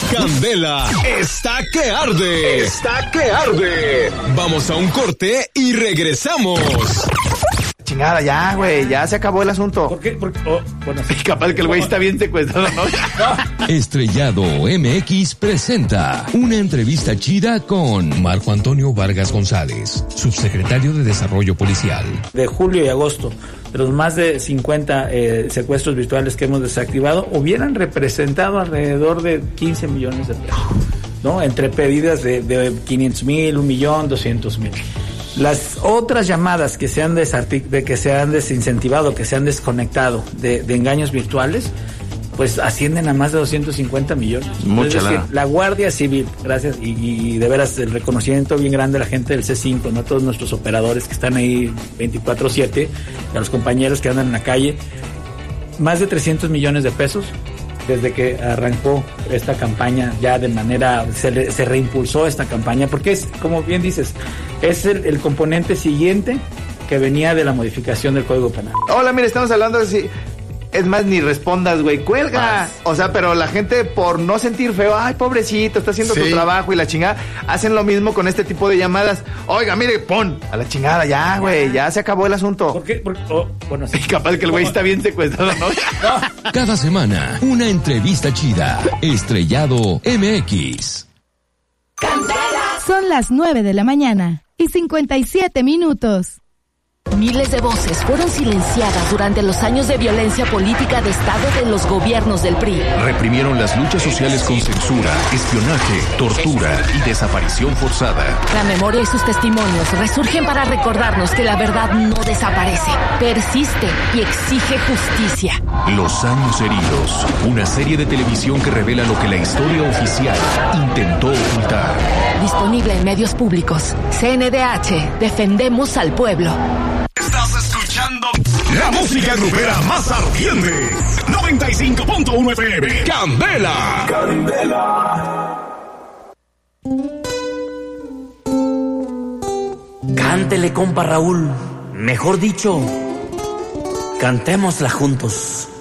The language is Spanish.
Candela está que arde. Está que arde. Vamos a un corte y regresamos. Chingada, ya, güey, ya se acabó el asunto. ¿Por qué? Bueno, sí. Capaz que el güey está bien secuestrado, ¿no? Estrellado MX presenta una entrevista chida con Marco Antonio Vargas González, subsecretario de Desarrollo Policial. De julio y agosto, de los más de 50 secuestros virtuales que hemos desactivado, hubieran representado alrededor de 15 millones de pesos, ¿no? Entre pedidas de 500,000, 1,000,000, 200,000. Las otras llamadas que se han desincentivado, que se han desconectado de engaños virtuales, pues ascienden a más de 250 millones. Mucha lana. La Guardia Civil, gracias, y de veras el reconocimiento bien grande a la gente del C5, ¿no? A todos nuestros operadores que están ahí 24/7, a los compañeros que andan en la calle, más de 300 millones de pesos desde que arrancó esta campaña, ya de manera, se reimpulsó esta campaña, porque es, como bien dices, es el componente siguiente que venía de la modificación del Código Penal. Hola, mire, estamos hablando de si... Es más, ni respondas, güey, cuelga. O sea, pero la gente, por no sentir feo, ay, pobrecito, está haciendo su trabajo y la chingada, hacen lo mismo con este tipo de llamadas. Oiga, mire, pon a la chingada, ya, güey, ya se acabó el asunto. ¿Por qué? Bueno, sí. Capaz que el güey está bien secuestrado, ¿no? Cada semana, una entrevista chida. Estrellado MX. Son las 9 de la mañana y 57 minutos. Miles de voces fueron silenciadas durante los años de violencia política de Estado de los gobiernos del PRI. Reprimieron las luchas sociales con censura, espionaje, tortura y desaparición forzada. La memoria y sus testimonios resurgen para recordarnos que la verdad no desaparece, persiste y exige justicia. Los años heridos, una serie de televisión que revela lo que la historia oficial intentó ocultar. Disponible en medios públicos. CNDH, defendemos al pueblo. Estás escuchando la música grupera más ardiente. 95.1 FM. Candela. Cántele, compa Raúl. Mejor dicho, cantémosla juntos.